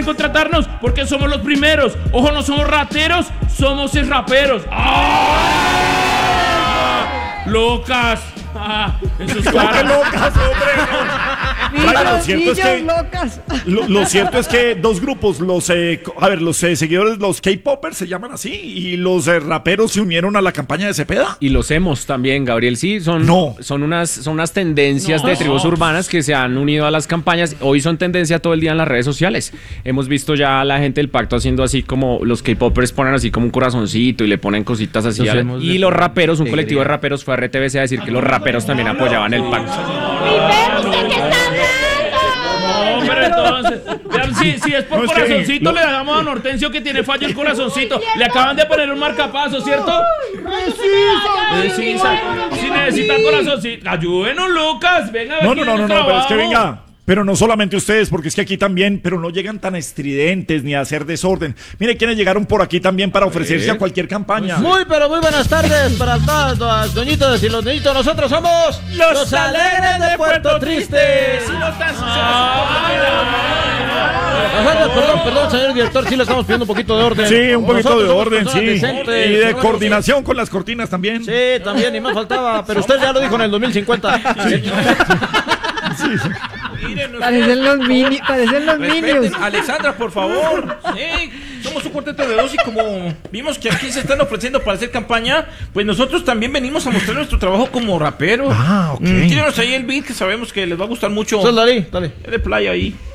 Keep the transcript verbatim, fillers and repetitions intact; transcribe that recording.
en contratarnos porque somos los primeros. Ojo, no somos rateros, somos es raperos. ¡Ah! ¡Locas! Ah, eso es claro. Locas, hombre. Niños, lo cierto niños es que locas. Lo, lo cierto es que dos grupos, los eh, a ver, los eh, seguidores, los K-popers se llaman así, y los eh, raperos se unieron a la campaña de Cepeda. Y los emos también, Gabriel, sí, son, No. son, unas, son unas tendencias No. de tribus urbanas que se han unido a las campañas. Hoy son tendencia todo el día en las redes sociales. Hemos visto ya a la gente del pacto haciendo así como los K-popers ponen así como un corazoncito y le ponen cositas así. Los a la- emos y de- los raperos, un de colectivo de griega. raperos fue a R T V C a decir que los raperos también apoyaban el pacto. No, pero entonces, vean, si, si es por No, es que- corazoncito, lo- le damos a Hortensio que tiene fallo el corazoncito. Le acaban de poner un marcapaso, ¿cierto? Precisa. Si necesita el corazoncito, ayúdenos, Lucas. Venga, a ver No, no, quién no, no, es no, pero es que trabajo. venga. Pero no solamente ustedes, porque es que aquí también, pero no llegan tan estridentes ni a hacer desorden. Mire quiénes llegaron por aquí también para ofrecerse a cualquier campaña. Muy, pero muy buenas tardes para todas las doñitas y los niñitos. Nosotros somos los, alegres de Puerto Triste. Nosotros, perdón, perdón, señor director, sí le estamos pidiendo un poquito de orden. Sí, un poquito Nosotros de somos orden, personas sí. decentes, Y de somos- coordinación con las cortinas también. Sí, también, y más faltaba, pero usted ya lo dijo en el dos mil cincuenta. Parecen los mini, parecen los minions. Respeten, Alexandra, por favor. Sí, somos un cuarteto de dos y como vimos que aquí se están ofreciendo para hacer campaña, pues nosotros también venimos a mostrar nuestro trabajo como rapero. Ah, ok. Mm, tírenos ahí el beat que sabemos que les va a gustar mucho. Entonces, dale, dale. De playa ahí.